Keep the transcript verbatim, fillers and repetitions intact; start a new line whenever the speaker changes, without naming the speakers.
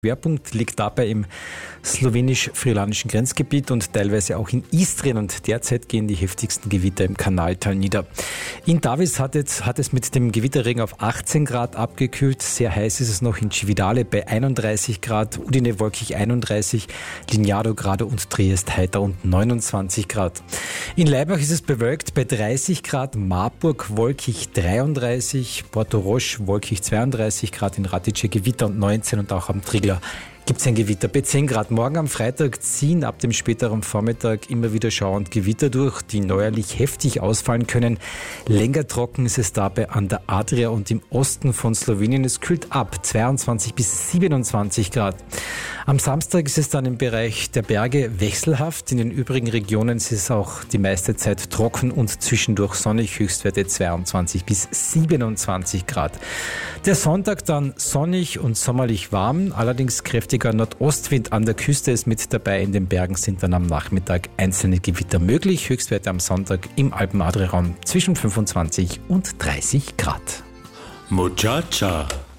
Schwerpunkt liegt dabei im slowenisch-friulanischen Grenzgebiet und teilweise auch in Istrien, und derzeit gehen die heftigsten Gewitter im Kanaltal nieder. In Davis hat es, hat es mit dem Gewitterregen auf achtzehn Grad abgekühlt. Sehr heiß ist es noch in Cividale bei einunddreißig Grad, Udine wolkig einunddreißig, Lignano gerade und Triest heiter und neunundzwanzig Grad. In Laibach ist es bewölkt bei dreißig Grad, Marburg wolkig dreiunddreißig, Porto Roche wolkig zweiunddreißig Grad, in Ratice Gewitter und neunzehn und auch am Trigler gibt es ein Gewitter bei zehn Grad. Morgen am Freitag ziehen ab dem späteren Vormittag immer wieder schauernd Gewitter durch, die neuerlich heftig ausfallen können. Länger trocken ist es dabei an der Adria und im Osten von Slowenien. Es kühlt ab, zweiundzwanzig bis siebenundzwanzig Grad. Am Samstag ist es dann im Bereich der Berge wechselhaft. In den übrigen Regionen ist es auch die meiste Zeit trocken und zwischendurch sonnig. Höchstwerte zweiundzwanzig bis siebenundzwanzig Grad. Der Sonntag dann sonnig und sommerlich warm, allerdings kräftiger Nordostwind an der Küste ist mit dabei. In den Bergen sind dann am Nachmittag einzelne Gewitter möglich. Höchstwerte am Sonntag im Alpen-Adria-Raum zwischen fünfundzwanzig und dreißig Grad.
Muchacha.